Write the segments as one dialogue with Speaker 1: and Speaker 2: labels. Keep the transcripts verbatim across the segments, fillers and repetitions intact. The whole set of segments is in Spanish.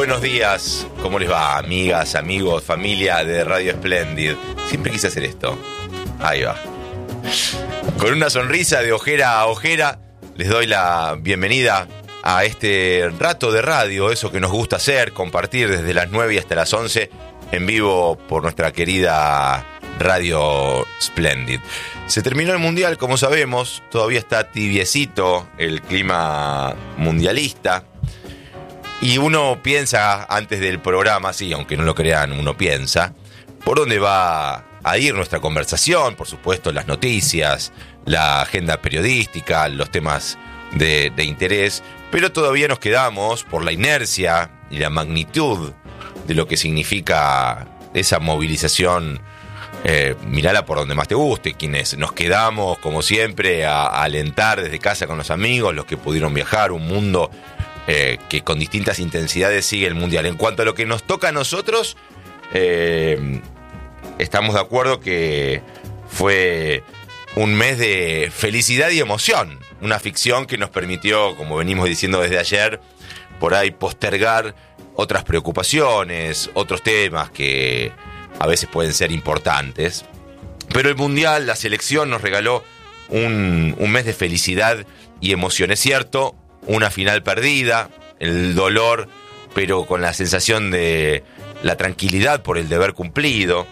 Speaker 1: Buenos días, ¿cómo les va? Amigas, amigos, familia de Radio Splendid. Siempre quise hacer esto. Ahí va. Con una sonrisa de ojera a ojera, les doy la bienvenida a este rato de radio, eso que nos gusta hacer, compartir desde las nueve y hasta las once, en vivo por nuestra querida Radio Splendid. Se terminó el Mundial, como sabemos, todavía está tibiecito el clima mundialista. Y uno piensa antes del programa, sí, aunque no lo crean, uno piensa, por dónde va a ir nuestra conversación, por supuesto, las noticias, la agenda periodística, los temas de, de interés, pero todavía nos quedamos por la inercia y la magnitud de lo que significa esa movilización. Eh, mirala por donde más te guste, quienes nos quedamos, como siempre, a, a alentar desde casa con los amigos, los que pudieron viajar, un mundo Eh, que con distintas intensidades sigue el Mundial. En cuanto a lo que nos toca a nosotros, eh, estamos de acuerdo que fue un mes de felicidad y emoción, una ficción que nos permitió, como venimos diciendo desde ayer, por ahí postergar otras preocupaciones, otros temas que a veces pueden ser importantes. Pero el Mundial, la selección, nos regaló un, un mes de felicidad y emoción. Es cierto, una final perdida, el dolor, pero con la sensación de la tranquilidad por el deber cumplido.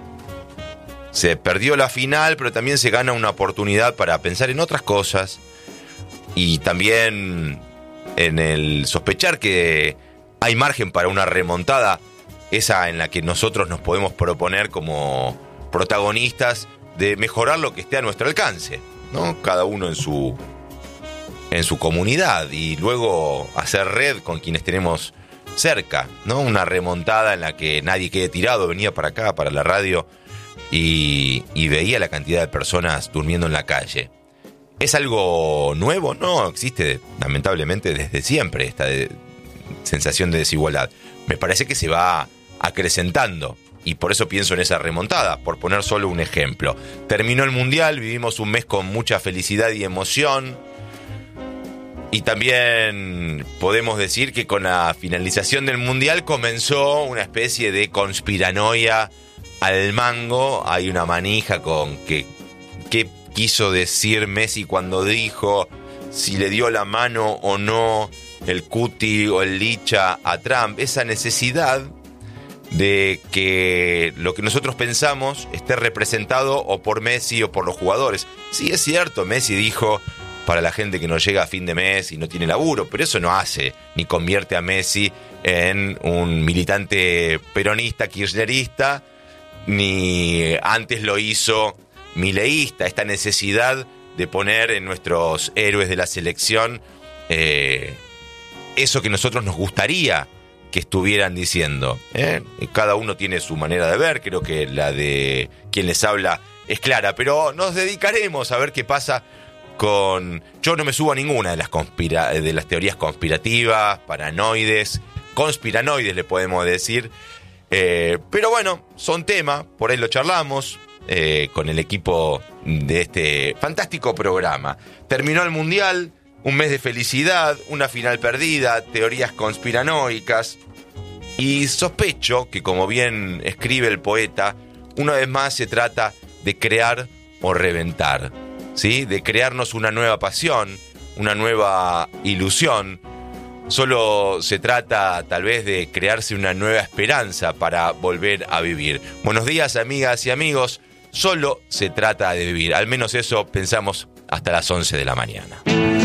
Speaker 1: Se perdió la final, pero también se gana una oportunidad para pensar en otras cosas y también en el sospechar que hay margen para una remontada, esa en la que nosotros nos podemos proponer como protagonistas de mejorar lo que esté a nuestro alcance, ¿no? Cada uno en su en su comunidad y luego hacer red con quienes tenemos cerca, ¿no? Una remontada en la que nadie quede tirado. Venía para acá, para la radio, y, y veía la cantidad de personas durmiendo en la calle. ¿Es algo nuevo? No, existe lamentablemente desde siempre esta de, sensación de desigualdad. Me parece que se va acrecentando y por eso pienso en esa remontada, por poner solo un ejemplo. Terminó el Mundial, vivimos un mes con mucha felicidad y emoción. Y también podemos decir que con la finalización del Mundial comenzó una especie de conspiranoia al mango. Hay una manija con que, qué quiso decir Messi cuando dijo si le dio la mano o no el Cuti o el Licha a Trump. Esa necesidad de que lo que nosotros pensamos esté representado o por Messi o por los jugadores. Sí, es cierto, Messi dijo para la gente que no llega a fin de mes y no tiene laburo, pero eso no hace ni convierte a Messi en un militante peronista, kirchnerista, ni antes lo hizo mileísta. Esta necesidad de poner en nuestros héroes de la selección eh, eso que nosotros nos gustaría que estuvieran diciendo, ¿eh? Cada uno tiene su manera de ver, creo que la de quien les habla es clara, pero nos dedicaremos a ver qué pasa con... Yo no me subo a ninguna de las, conspira... de las teorías conspirativas, paranoides, conspiranoides le podemos decir, eh, pero bueno, son temas, por ahí lo charlamos eh, con el equipo de este fantástico programa. Terminó el Mundial, un mes de felicidad, una final perdida, teorías conspiranoicas, y sospecho que, como bien escribe el poeta, una vez más se trata de crear o reventar, ¿sí? De crearnos una nueva pasión, una nueva ilusión. Solo se trata tal vez de crearse una nueva esperanza para volver a vivir. Buenos días, amigas y amigos. Solo se trata de vivir. Al menos eso pensamos hasta las once de la mañana.